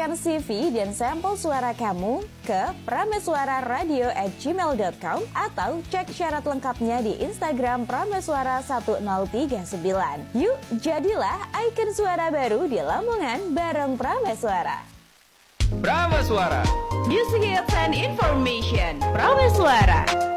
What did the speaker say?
kirimkan CV dan sampel suara kamu ke prameswararadio@gmail.com atau cek syarat lengkapnya di Instagram Prameswara1039. Yuk, jadilah ikon suara baru di Lamongan bareng Prameswara. Prameswara, Music Hits and Information. Prameswara.